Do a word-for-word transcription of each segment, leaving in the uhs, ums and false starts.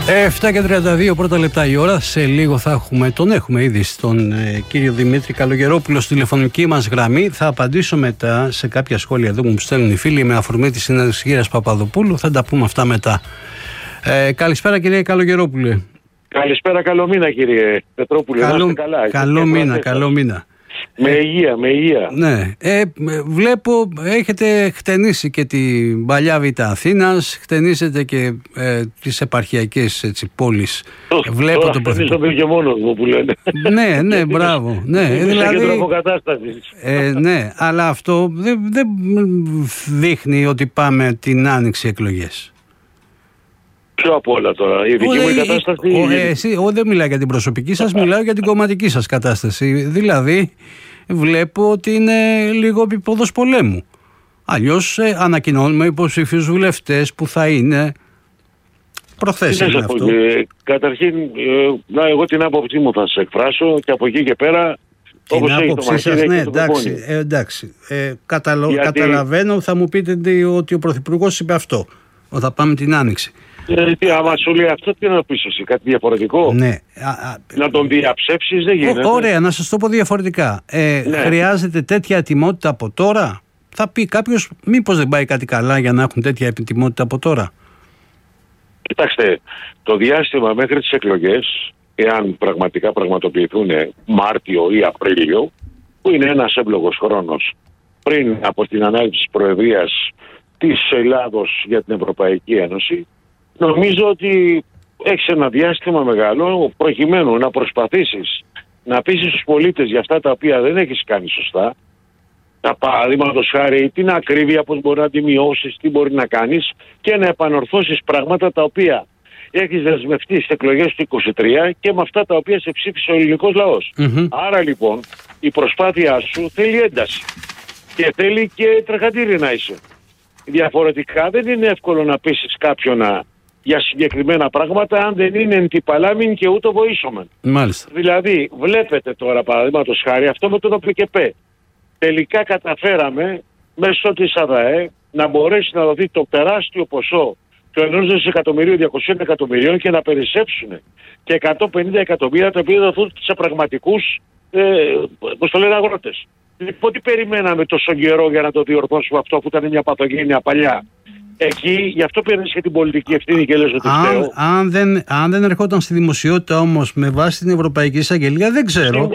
εφτά και τριάντα δύο πρώτα λεπτά η ώρα. Σε λίγο θα έχουμε, τον έχουμε ήδη στον ε, κύριο Δημήτρη Καλογερόπουλο στη τηλεφωνική μας γραμμή. Θα απαντήσω μετά σε κάποια σχόλια εδώ που μου στέλνουν οι φίλοι με αφορμή τη συνέντευξη της κυρίας Παπαδοπούλου. Θα τα πούμε αυτά μετά. Ε, καλησπέρα κύριε Καλογερόπουλε. Καλησπέρα, καλό μήνα κύριε Πετρόπουλε. Καλό, καλά, καλό μήνα, καλό μήνα. Με ε, υγεία, με υγεία. Ναι, ε, βλέπω έχετε χτενίσει και την παλιά Β' Αθήνας, χτενίσετε και ε, τις επαρχιακές έτσι, πόλεις. Το, βλέπω τώρα το πρωθυπουργό. και μόνος μου που λένε. Ναι, ναι, μπράβο. Ναι, δηλαδή, ε, ναι, αλλά αυτό δεν, δεν δείχνει ότι πάμε την άνοιξη εκλογές. Ποιο απ' όλα τώρα, η δική μου η κατάσταση... Ο, ε, εσύ, ο, δεν μιλάω για την προσωπική σας, μιλάω για την κομματική σας κατάσταση. Δηλαδή, βλέπω ότι είναι λίγο επίποδος πολέμου. Αλλιώς ε, ανακοινώνουμε υποψήφιους βουλευτές που θα είναι προθέσιμοι αυτό. Ε, καταρχήν, ε, να, εγώ την άποψή μου θα σας εκφράσω και από εκεί και πέρα... Την άποψή σας, ναι, εντάξει, ε, εντάξει. Ε, καταλο, Γιατί... Καταλαβαίνω, θα μου πείτε ότι ο Πρωθυπουργός είπε αυτό, ότι θα πάμε την άνοιξη. Γιατί άμα σου λέει αυτό, τι να πεις εσύ, κάτι διαφορετικό. Ναι. Να τον διαψεύσεις δεν γίνεται. Ωραία, να σας το πω διαφορετικά. Ε, ναι. Χρειάζεται τέτοια ετοιμότητα από τώρα. Θα πει κάποιος, μήπως δεν πάει κάτι καλά για να έχουν τέτοια ετοιμότητα από τώρα. Κοιτάξτε, το διάστημα μέχρι τις εκλογές, εάν πραγματικά πραγματοποιηθούν Μάρτιο ή Απρίλιο, που είναι ένας εύλογος χρόνος πριν από την ανάληψη της Προεδρίας της Ελλάδος για την Ευρωπαϊκή Ένωση, νομίζω ότι έχεις ένα διάστημα μεγάλο προκειμένου να προσπαθήσεις να πείσεις τους πολίτες για αυτά τα οποία δεν έχεις κάνει σωστά. Τα παραδείγματος χάρη την ακρίβεια, πώς μπορεί να τη μειώσεις, τι μπορεί να κάνεις και να επανορθώσεις πράγματα τα οποία έχεις δεσμευτεί στις εκλογές του είκοσι τρία και με αυτά τα οποία σε ψήφισε ο ελληνικός λαός. Mm-hmm. Άρα λοιπόν η προσπάθειά σου θέλει ένταση και θέλει και τρεχατήρι να είσαι. Διαφορετικά δεν είναι εύκολο να πείσεις κάποιον να για συγκεκριμένα πράγματα αν δεν είναι εν τη παλάμην και ούτω βοήσομεν. Μάλιστα. Δηλαδή βλέπετε τώρα παραδείγματος χάρη αυτό με τον ΟΠΕΚΕΠΕ. Τελικά καταφέραμε μέσω της ΑΔΑΕ να μπορέσει να δοθεί το τεράστιο ποσό του ενός δισεκατομμυρίου διακοσίων εκατομμυρίων και να περισσέψουν και εκατόν πενήντα εκατομμύρια τα οποία δοθούν σε πραγματικούς ε, πώς το λένε αγρότες. Λοιπόν, τι περιμέναμε τόσο καιρό για να το διορθώσουμε αυτό που ήταν μια παθογένεια παλιά. Εκεί, γι' αυτό παίρνεις και την πολιτική ευθύνη και λες ότι φταίω. Αν δεν, αν δεν ερχόταν στη δημοσιότητα όμως με βάση την Ευρωπαϊκή Εισαγγελία, δεν ξέρω.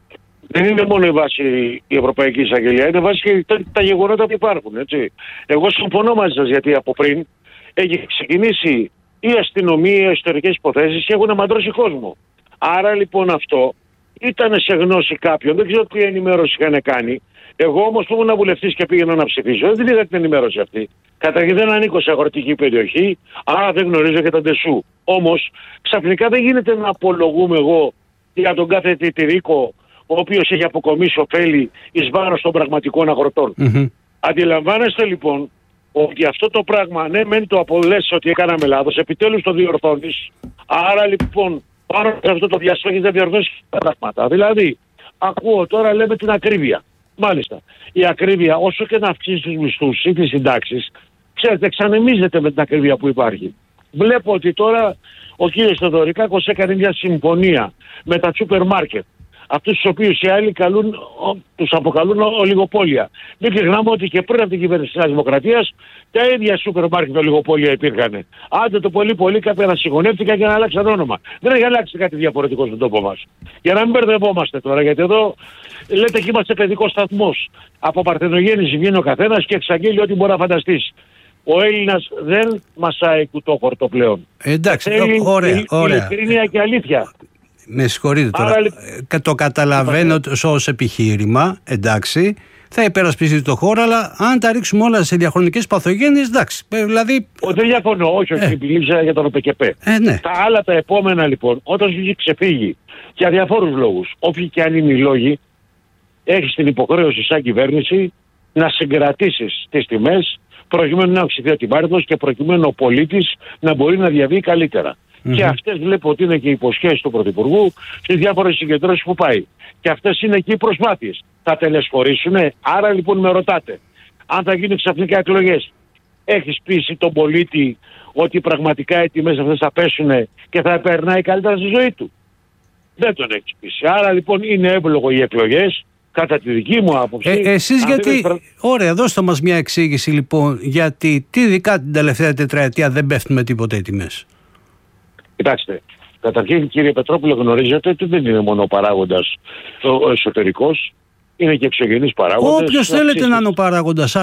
Δεν είναι μόνο η βάση η Ευρωπαϊκή Εισαγγελία, είναι βάση και τα, τα γεγονότα που υπάρχουν. Έτσι. Εγώ συμφωνώ μαζί σας γιατί από πριν έχει ξεκινήσει η αστυνομία, οι εσωτερικές υποθέσεις και έχουν μαντρώσει κόσμο. Άρα λοιπόν αυτό ήταν σε γνώση κάποιον, δεν ξέρω τι ενημέρωση είχαν κάνει. Εγώ όμως που ήμουν βουλευτής και πήγαινα να ψηφίσω, δεν είδα την ενημέρωση αυτή. Καταρχήν δεν ανήκω σε αγροτική περιοχή, άρα δεν γνωρίζω και τα ντεσού. Όμως ξαφνικά δεν γίνεται να απολογούμε εγώ για τον κάθε τιτηρίκο ο οποίος έχει αποκομίσει ωφέλη εις βάρος των πραγματικών αγροτών. Mm-hmm. Αντιλαμβάνεστε λοιπόν ότι αυτό το πράγμα, ναι μεν το απολέσει ότι έκαναμε λάθος, επιτέλους το διορθώνεις. Άρα λοιπόν πάνω σε αυτό το διάστημα δεν διορθώσεις τα πράγματα. Δηλαδή, ακούω τώρα λέμε την ακρίβεια. Μάλιστα, η ακρίβεια όσο και να αυξήσει τους μισθούς ή τις συντάξεις, ξέρετε, ξανεμίζεται με την ακρίβεια που υπάρχει. Βλέπω ότι τώρα ο κύριος Θεοδωρικάκος έκανε μια συμφωνία με τα σούπερ μάρκετ. Αυτούς τους οποίους οι άλλοι καλούν, τους αποκαλούν ολιγοπόλια. Μην ξεχνάμε ότι και πριν από την κυβέρνηση της Δημοκρατίας τα ίδια σούπερ μάρκετ ολιγοπόλια υπήρχαν. Άντε το πολύ πολύ κάποια να συγχωνεύτηκαν και να αλλάξαν όνομα. Δεν έχει αλλάξει κάτι διαφορετικό στον τόπο μας. Για να μην μπερδευόμαστε τώρα, γιατί εδώ λέτε και είμαστε παιδικός σταθμός. Από παρθενογέννηση βγαίνει ο καθένας και εξαγγέλει ό,τι μπορεί να φανταστείς. Ο Έλληνας δεν μασάει κουτόχορτο πλέον. Εντάξει, θέλει ωραία, ωραία. Ειλικρίνεια και αλήθεια. Με συγχωρείτε τώρα. Άρα, το καταλαβαίνω ως επιχείρημα, εντάξει, θα υπερασπιστεί το χώρο, αλλά αν τα ρίξουμε όλα σε διαχρονικές παθογένειες, εντάξει. Δηλαδή... Ο, δεν διαφωνώ, όχι, όχι, μιλήσα για τον ΟΠΕΚΕΠΕ. Ε, ναι. Τα άλλα τα επόμενα λοιπόν, όταν σου έχει ξεφύγει για διαφόρους λόγους, όποιοι και αν είναι οι λόγοι, έχεις την υποχρέωση σαν κυβέρνηση να συγκρατήσεις τις τιμές προκειμένου να αυξηθεί ο τιμάριτος και προκειμένου ο πολίτης να μπορεί να διαβεί καλύτερα. Mm-hmm. Και αυτές βλέπω ότι είναι και οι υποσχέσεις του Πρωθυπουργού στις διάφορες συγκεντρώσεις που πάει. Και αυτές είναι και οι προσπάθειες. Θα τελεσφορήσουνε. Άρα λοιπόν με ρωτάτε, αν θα γίνουν ξαφνικά εκλογές, έχεις πείσει τον πολίτη ότι πραγματικά οι τιμές αυτές θα πέσουν και θα περνάει καλύτερα στη ζωή του? Δεν τον έχεις πείσει. Άρα λοιπόν είναι εύλογο οι εκλογές, κατά τη δική μου άποψη. Ε, εσείς γιατί, πρα... ωραία, δώστε μας μια εξήγηση λοιπόν, γιατί τι ειδικά την τελευταία τετραετία δεν πέφτουν με τίποτα οι τιμές? Κοιτάξτε, καταρχήν κύριε Πετρόπουλο, γνωρίζετε ότι δεν είναι μόνο ο παράγοντας ο εσωτερικός, είναι και εξωγενείς παράγοντες. Όποιος θέλετε να είναι ο παράγοντας,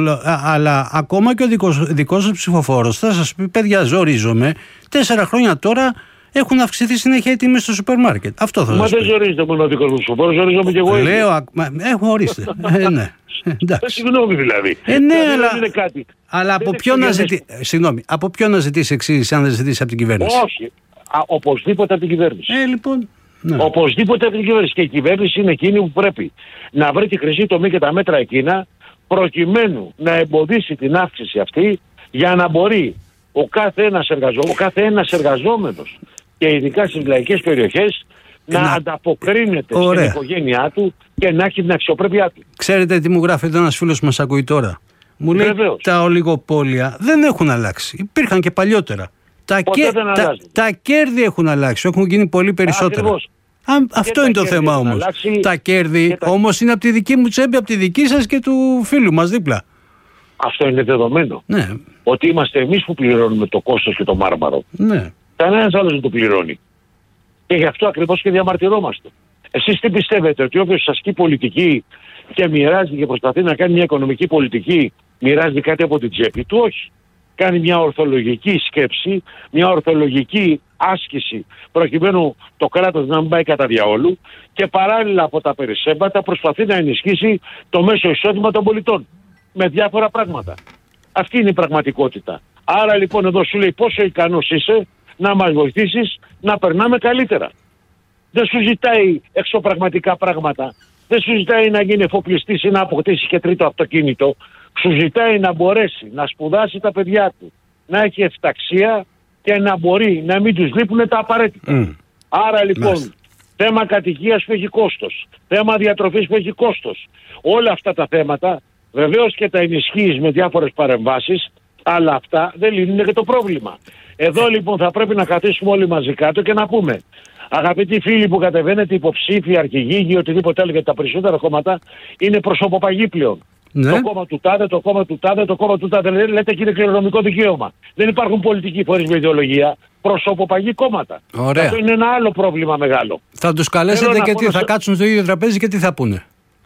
αλλά ακόμα και ο δικός, δικός σας ψηφοφόρος θα σας πει, παιδιά, ζορίζομαι, τέσσερα χρόνια τώρα έχουν αυξηθεί συνέχεια οι τιμές στο σούπερ μάρκετ. Αυτό θα σας πει. Μα δεν ζορίζεται μόνο ο δικός μου ψηφοφόρος, ζορίζομαι και εγώ. Λέω, έχω ορίστε. ε, ναι. Συγγνώμη δηλαδή. Ε, ναι, δηλαδή αλλά, είναι κάτι. αλλά από ποιο να ζητήσει, συγγνώμη, από ποιο να ζητήσει εξήγηση αν δεν ζητήσει από την κυβέρνηση? Όχι. Α, οπωσδήποτε από την κυβέρνηση. Ε, λοιπόν. Ναι. Οπωσδήποτε από την κυβέρνηση. Και η κυβέρνηση είναι εκείνη που πρέπει να βρει τη χρυσή τομή και τα μέτρα εκείνα προκειμένου να εμποδίσει την αύξηση αυτή, για να μπορεί ο κάθε ένας, εργαζό, ο κάθε ένας εργαζόμενος και ειδικά στις λαϊκές περιοχές να, να ανταποκρίνεται Ωραία. στην οικογένειά του και να έχει την αξιοπρέπειά του. Ξέρετε τι μου γράφει εδώ ένας φίλος που μας ακούει τώρα? Μου λέει Βεβαίως. τα ολιγοπόλια δεν έχουν αλλάξει. Υπήρχαν και παλιότερα. Τα, κε... τα... τα κέρδη έχουν αλλάξει, έχουν γίνει πολύ περισσότερα. Ακριβώς. Α, αυτό είναι το θέμα όμως. Αλλάξει, τα κέρδη τα... όμως είναι από τη δική μου τσέπη, από τη δική σας και του φίλου μας δίπλα. Αυτό είναι δεδομένο. Ναι. Ότι είμαστε εμείς που πληρώνουμε το κόστος και το μάρμαρο. Ναι. Κανένας άλλος δεν το πληρώνει. Και γι' αυτό ακριβώς και διαμαρτυρόμαστε. Εσείς τι πιστεύετε, ότι όποιος ασκεί πολιτική και μοιράζει και προσπαθεί να κάνει μια οικονομική πολιτική, μοιράζει κάτι από την τσέπη του? Όχι. Κάνει μια ορθολογική σκέψη, μια ορθολογική άσκηση προκειμένου το κράτος να μην πάει κατά διαόλου και παράλληλα από τα περισσέμπατα προσπαθεί να ενισχύσει το μέσο εισόδημα των πολιτών με διάφορα πράγματα. Αυτή είναι η πραγματικότητα. Άρα λοιπόν εδώ σου λέει πόσο ικανός είσαι να μας βοηθήσεις να περνάμε καλύτερα. Δεν σου ζητάει εξωπραγματικά πράγματα. Δεν σου ζητάει να γίνει εφοπλιστής ή να αποκτήσει και τρίτο αυτοκίνητο. Σου ζητάει να μπορέσει να σπουδάσει τα παιδιά του, να έχει εφταξία και να μπορεί να μην τους λείπουν τα απαραίτητα. Mm. Άρα λοιπόν, Μάλιστα. θέμα κατοικίας που έχει κόστος, θέμα διατροφής που έχει κόστος, όλα αυτά τα θέματα βεβαίως και τα ενισχύεις με διάφορες παρεμβάσεις, αλλά αυτά δεν λύνουν και το πρόβλημα. Εδώ λοιπόν θα πρέπει να καθίσουμε όλοι μαζί κάτω και να πούμε, αγαπητοί φίλοι που κατεβαίνετε υποψήφοι, αρχηγοί ή οτιδήποτε άλλο, γιατί τα περισσότερα κόμματα είναι προσωποπαγή πλέον. Ναι. Το κόμμα του τάδε, το κόμμα του τάδε, το κόμμα του τάδε. Λέτε και είναι κληρονομικό δικαίωμα. Δεν υπάρχουν πολιτικοί φορείς με ιδεολογία. Προσωποπαγή κόμματα. Ωραία. Αυτό είναι ένα άλλο πρόβλημα μεγάλο. Θα τους καλέσετε και τι, θα σε... κάτσουν στο ίδιο τραπέζι και τι θα πούνε?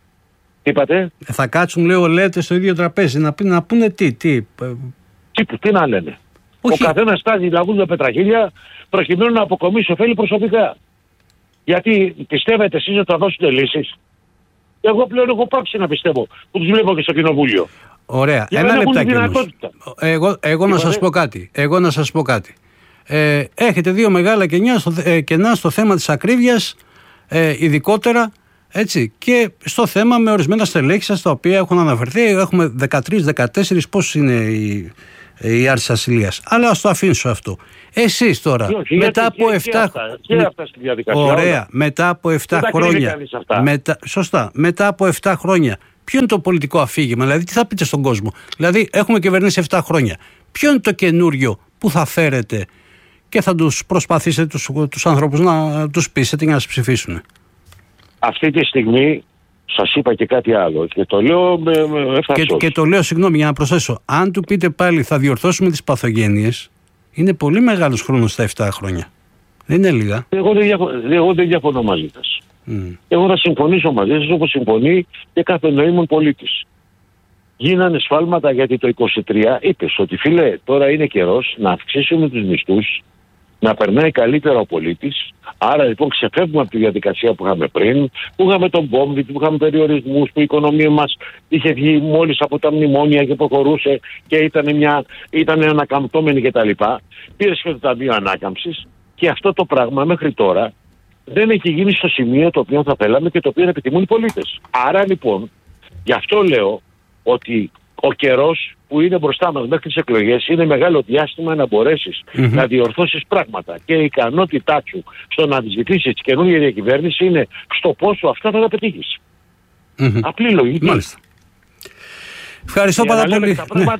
Τι είπατε? Θα κάτσουν, λέω, λέτε, στο ίδιο τραπέζι. Να, να πούνε τι, τι. Τι, τι να λένε? Όχι. Ο καθένας στάζει λαγούς με πετραχίλια προκειμένου να αποκομίσει ωφέλη προσωπικά. Γιατί πιστεύετε εσείς ότι θα δώσετε λύσεις? Εγώ πλέον έχω πάψει να πιστεύω που τους βλέπω και στο κοινοβούλιο. Ωραία. Για ένα λεπτάκι όμως. Εγώ, εγώ να σας πω κάτι. Εγώ να σας πω κάτι. Ε, έχετε δύο μεγάλα κενά στο, ε, κενά στο θέμα της ακρίβειας, ε, ειδικότερα, έτσι, και στο θέμα με ορισμένα στελέχη σας τα οποία έχουν αναφερθεί. Έχουμε δεκατρείς δεκατέσσερα, πώς είναι η, η άρση ασυλίας. Αλλά ας το αφήσω αυτό. Εσείς τώρα, όχι, μετά από και, επτά αυτά, και αυτά στη διαδικασία. Ωραία, όλα. μετά από επτά χρόνια. Μετα... Σωστά, μετά από επτά χρόνια. Ποιο είναι το πολιτικό αφήγημα, δηλαδή τι θα πείτε στον κόσμο? Δηλαδή, έχουμε κυβερνήσει επτά χρόνια. Ποιο είναι το καινούριο που θα φέρετε και θα τους προσπαθήσετε τους, τους ανθρώπους να τους πείσετε για να σας ψηφίσουν? Αυτή τη στιγμή σας είπα και κάτι άλλο και το λέω με, με και, και το λέω, συγγνώμη, για να προσθέσω. Αν του πείτε πάλι θα διορθώσουμε τις παθογένειες, είναι πολύ μεγάλος χρόνος στα επτά χρόνια. Δεν είναι λίγα. Εγώ δεν, διαφο- εγώ δεν διαφωνώ μαζί σας. Mm. Εγώ θα συμφωνήσω μαζί σας όπως συμφωνεί και κάθε νοήμων πολίτης. Γίνανε σφάλματα γιατί το είκοσι τρία είπες ότι φίλε τώρα είναι καιρός να αυξήσουμε τους μισθούς, να περνάει καλύτερα ο πολίτης. Άρα λοιπόν ξεφεύγουμε από τη διαδικασία που είχαμε πριν, που είχαμε τον COVID, που είχαμε περιορισμούς, που η οικονομία μας είχε βγει μόλις από τα μνημόνια και προχωρούσε και ήταν, μια, ήταν ανακαμπτόμενη κτλ. Πήρες και το Ταμείο Ανάκαμψης και αυτό το πράγμα μέχρι τώρα δεν έχει γίνει στο σημείο το οποίο θα θέλαμε και το οποίο επιθυμούν οι πολίτες. Άρα λοιπόν, γι' αυτό λέω ότι ο καιρός που είναι μπροστά μας μέχρι τις εκλογές είναι μεγάλο διάστημα να μπορέσεις mm-hmm. να διορθώσεις πράγματα και η ικανότητά σου στο να αντιζητήσεις τη καινούργια διακυβέρνηση είναι στο πόσο αυτά θα τα πετύχεις. Mm-hmm. Απλή λογική. Μάλιστα. Ευχαριστώ πάρα πολύ. Τα πράγματα,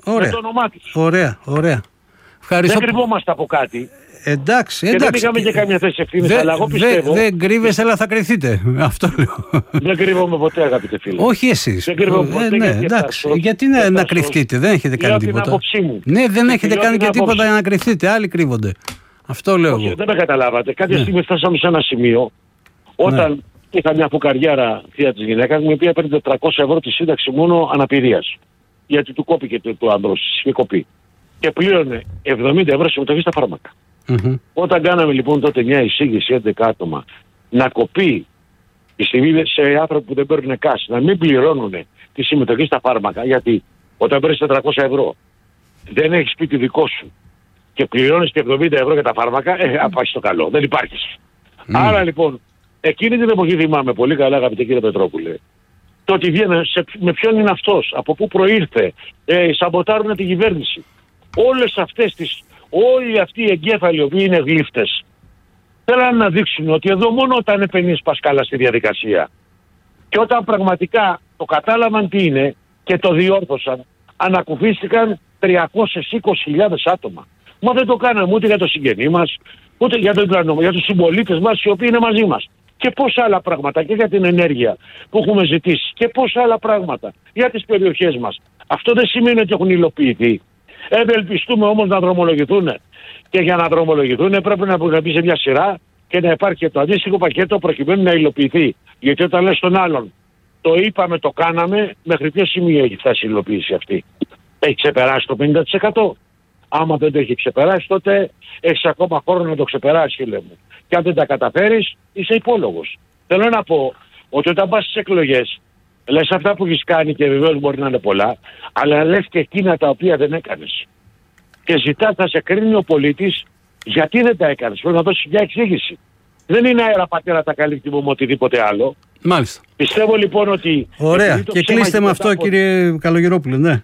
με το όνομά της. Ωραία, ωραία. Ευχαριστώ. Δεν κρυβόμαστε από κάτι. Εντάξει, και εντάξει. δεν είχαμε και καμία θέση ευθύνης, αλλά εγώ πιστεύω. Δεν δε κρύβεσαι, αλλά θα κρυθείτε. Αυτό λέω. Δεν κρύβομαι ποτέ, αγαπητέ φίλε. Όχι εσείς. Δεν κρύβομαι ποτέ. Ε, ναι, γιατί εντάξει. φτάσω, γιατί να, να κρυφτείτε, δεν έχετε κάνει τίποτα. Την άποψή μου. Ναι, δεν έχετε κάνει και τίποτα άποψη. για να κρυφτείτε. Άλλοι κρύβονται. Αυτό λέω Όχι, εγώ. δεν με καταλάβατε. Κάποια ναι. στιγμή φτάσαμε σε ένα σημείο όταν ναι. είχα μια φουκαριάρα θεία της γυναίκας μου, η οποία παίρνει τετρακόσια ευρώ τη σύνταξη μόνο αναπηρίας. Γιατί του κόπηκε το, το άνδρος, είχε κοπεί. Και πλήρωνε εβδομήντα ευρώ συμμετοχή στα φάρμακα. Mm-hmm. Όταν κάναμε λοιπόν τότε μια εισήγηση έντεκα άτομα να κοπεί η στιγμή σε άνθρωποι που δεν παίρνουν κάση, να μην πληρώνουν τη συμμετοχή στα φάρμακα, γιατί όταν παίρνεις τετρακόσια ευρώ δεν έχεις σπίτι δικό σου και πληρώνεις και εβδομήντα ευρώ για τα φάρμακα, ε, mm. πάει στο καλό, δεν υπάρχεις. Mm. Άρα λοιπόν, εκείνη την εποχή θυμάμαι πολύ καλά, αγαπητέ κύριε Πετρόπουλε, το ότι βγαίνε, σε, με ποιον είναι αυτός, από πού προήρθε, ε, σαμποτάρουν την κυβέρνηση. Όλες αυτές τις, όλοι αυτοί οι εγκέφαλοι οι οποίοι είναι γλύφτες, θέλουν να δείξουν ότι εδώ μόνο όταν επενείς πασκάλα στη διαδικασία και όταν πραγματικά το κατάλαβαν τι είναι και το διόρθωσαν, ανακουφίστηκαν τριακόσιες είκοσι χιλιάδες άτομα. Μα δεν το κάναμε ούτε για το συγγενή μας, ούτε για, τον, για τους συμπολίτες μας οι οποίοι είναι μαζί μας. Και πόσα άλλα πράγματα και για την ενέργεια που έχουμε ζητήσει και πόσα άλλα πράγματα για τις περιοχές μας. Αυτό δεν σημαίνει ότι έχουν υλοποιηθεί. Ευελπιστούμε όμως να δρομολογηθούν. Και για να δρομολογηθούν πρέπει να μπει σε μια σειρά και να υπάρχει και το αντίστοιχο πακέτο προκειμένου να υλοποιηθεί. Γιατί όταν λες τον άλλον, το είπαμε, το κάναμε, μέχρι ποιο σημείο έχει φτάσει η υλοποίηση αυτή? Έχει ξεπεράσει το πενήντα τοις εκατό. Άμα δεν το έχει ξεπεράσει, τότε έχεις ακόμα χρόνο να το ξεπεράσεις, φίλε μου. Και αν δεν τα καταφέρεις, είσαι υπόλογος. Θέλω να πω ότι όταν πας στις εκλογές, λες αυτά που έχεις κάνει και βεβαίως μπορεί να είναι πολλά, αλλά λες και εκείνα τα οποία δεν έκανες. Και ζητάς να σε κρίνει ο πολίτης γιατί δεν τα έκανες. Πρέπει να δώσεις μια εξήγηση. Δεν είναι αέρα πατέρα τα καλύπτει με οτιδήποτε άλλο. Μάλιστα. Πιστεύω λοιπόν ότι. Ωραία. Και κλείστε με αυτό, από... κύριε Καλογερόπουλε, ναι.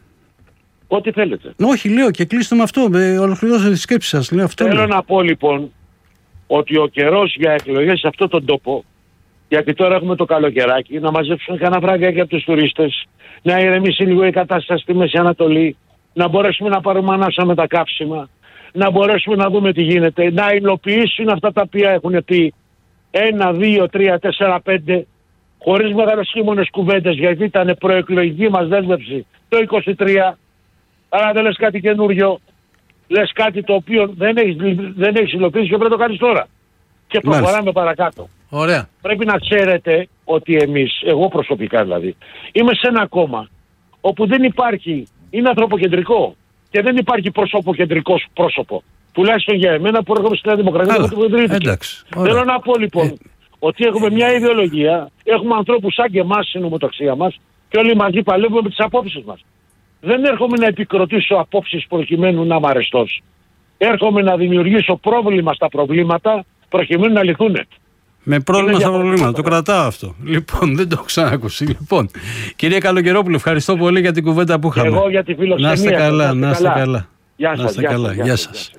Ό,τι θέλετε. Όχι, λέω και κλείστε με αυτό. Ολοκληρώστε τη σκέψη σας. Λέω, αυτό Θέλω λέω. να πω λοιπόν ότι ο καιρός για εκλογές σε αυτόν τον τόπο, γιατί τώρα έχουμε το καλοκαιράκι, να μαζέψουν κανένα φράγκάκι από τους τουρίστες, να ηρεμήσει λίγο η κατάσταση στη Μέση Ανατολή, να μπορέσουμε να πάρουμε ανάσα με τα καύσιμα, να μπορέσουμε να δούμε τι γίνεται, να υλοποιήσουν αυτά τα οποία έχουν πει ένα, δύο, τρία, τέσσερα, πέντε, χωρίς μεγαλοσχήμονες κουβέντες, γιατί ήταν προεκλογική μας δέσμευση το είκοσι τρία, αλλά δεν λες κάτι καινούριο, λες κάτι το οποίο δεν έχεις, δεν έχεις υλοποιήσει και πρέπει να το κάνεις τώρα. Και προχωράμε Μάλιστα. παρακάτω. Ωραία. Πρέπει να ξέρετε ότι εμείς, εγώ προσωπικά δηλαδή, είμαι σε ένα κόμμα όπου δεν υπάρχει, είναι ανθρωποκεντρικό και δεν υπάρχει προσωποκεντρικό πρόσωπο. Τουλάχιστον για εμένα που έρχομαι στη Νέα Δημοκρατία που ιδρύθηκε. Θέλω να πω λοιπόν ε... ότι έχουμε μια ιδεολογία, έχουμε ανθρώπους σαν και εμάς στην ομοταξία μας και όλοι μαζί παλεύουμε με τις απόψεις μας. Δεν έρχομαι να επικροτήσω απόψεις προκειμένου να είμαι αρεστός. Έρχομαι να δημιουργήσω πρόβλημα στα προβλήματα προκειμένου να λυθούν. Με πρόβλημα στα προβλήματα. Το κρατάω αυτό. Λοιπόν, δεν το έχω ξανακούσει. Λοιπόν, κυρία Καλογερόπουλε, ευχαριστώ πολύ για την κουβέντα που είχαμε. Εγώ για τη φιλοξενία. Να είστε καλά, να είστε καλά. Γεια σας. Γεια σας. Γεια σας.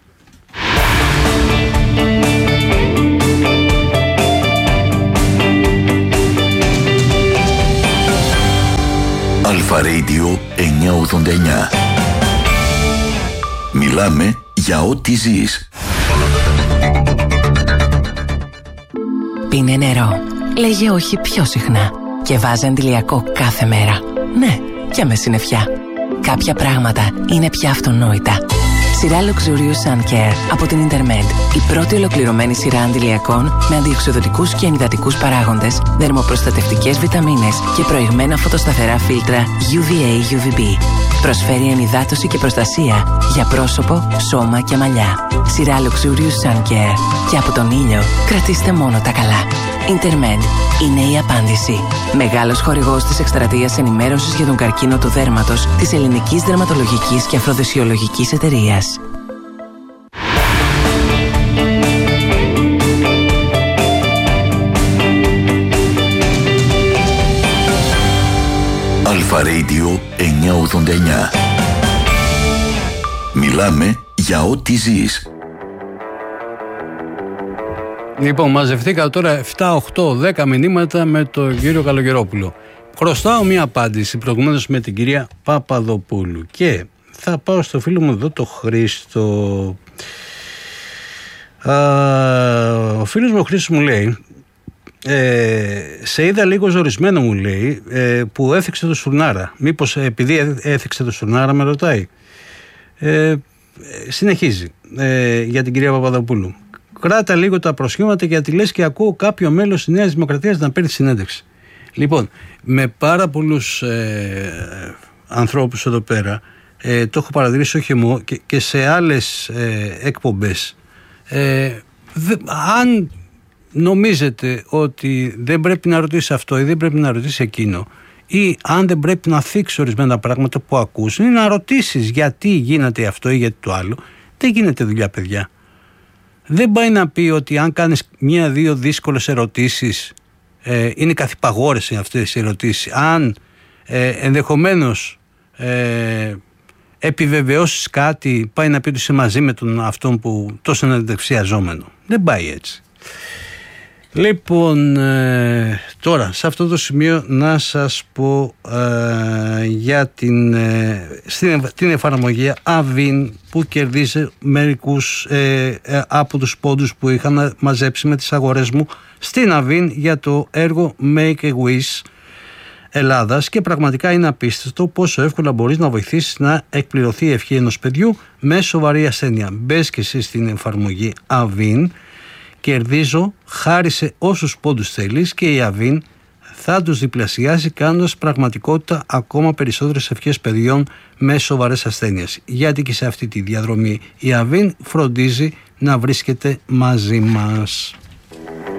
Αλφα Radio εννιακόσια ογδόντα εννιά. Μιλάμε για ό,τι ζεις. Πίνε νερό. Λέγε όχι πιο συχνά. Και βάζε αντιλιακό κάθε μέρα. Ναι, και με συννεφιά. Κάποια πράγματα είναι πια αυτονόητα. Σειρά Luxurious Sun Care από την Intermed. Η πρώτη ολοκληρωμένη σειρά αντιλιακών με αντιοξυδοτικούς και ενυδατικούς παράγοντες, δερμοπροστατευτικές βιταμίνες και προηγμένα φωτοσταθερά φίλτρα γιου βι έι γιου βι μπι. Προσφέρει ενυδάτωση και προστασία για πρόσωπο, σώμα και μαλλιά. Σειρά Luxurious Sun Care. Και από τον ήλιο κρατήστε μόνο τα καλά. Intermed είναι η απάντηση. Μεγάλος χορηγός της εκστρατείας ενημέρωσης για τον καρκίνο του δέρματος της Ελληνικής Δερματολογικής και Αφροδεσιολογικής Εταιρείας. Αλφα Radio εννιακόσια ογδόντα εννιά. Μιλάμε για ό,τι ζεις. Λοιπόν, μαζευτήκα τώρα επτά, οκτώ, δέκα μηνύματα με τον κύριο Καλογερόπουλο. Χρωστάω μία απάντηση προηγουμένως με την κυρία Παπαδοπούλου. Και θα πάω στο φίλο μου εδώ, το Χρήστο. Α, ο φίλος μου ο Χρήστος μου λέει, ε, σε είδα λίγο ζορισμένο, μου λέει, ε, που έθιξε το Στουρνάρα. Μήπως επειδή έθιξε το Στουρνάρα με ρωτάει. Ε, συνεχίζει ε, για την κυρία Παπαδοπούλου. Κράτα λίγο τα προσχήματα, γιατί λες και ακούω κάποιο μέλος της Νέας Δημοκρατίας να παίρνει συνέντευξη. Λοιπόν, με πάρα πολλούς ε, ανθρώπους εδώ πέρα, ε, το έχω παρατηρήσει όχι μόνο και, και σε άλλες ε, εκπομπές. Ε, δε, αν νομίζετε ότι δεν πρέπει να ρωτήσει αυτό ή δεν πρέπει να ρωτήσει εκείνο, ή αν δεν πρέπει να θίξει ορισμένα πράγματα που ακούσουν, ή να ρωτήσεις γιατί γίνεται αυτό ή γιατί το άλλο, δεν γίνεται δουλειά, παιδιά. Δεν πάει να πει ότι αν κάνεις μία-δύο δύσκολες ερωτήσεις, ε, είναι καθυπαγόρες αυτές οι ερωτήσεις. Αν ε, ενδεχομένως ε, επιβεβαιώσεις κάτι, πάει να πει ότι είσαι μαζί με τον αυτόν που τόσο είναι δεξιαζόμενο. Δεν πάει έτσι. Λοιπόν, ε, τώρα σε αυτό το σημείο να σας πω ε, για την, ε, στην, την εφαρμογή Avin που κερδίζει μερικούς ε, ε, από τους πόντους που είχα μαζέψει με τις αγορές μου στην Avin για το έργο Make a Wish Ελλάδας, και πραγματικά είναι απίστευτο πόσο εύκολα μπορείς να βοηθήσεις να εκπληρωθεί η ευχή ενός παιδιού με σοβαρή ασθένεια. Μπες και εσύ στην εφαρμογή Avin, κερδίζω, χάρισε όσους πόντους θέλεις και η Avin θα τους διπλασιάσει, κάνοντας πραγματικότητα ακόμα περισσότερες ευχές παιδιών με σοβαρές ασθένειες. Γιατί και σε αυτή τη διαδρομή η Avin φροντίζει να βρίσκεται μαζί μας.